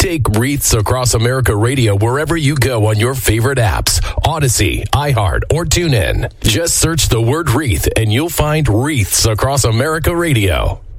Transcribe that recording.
Take Wreaths Across America Radio wherever you go on your favorite apps. Odyssey, iHeart, or TuneIn. Just search the word Wreath and you'll find Wreaths Across America Radio.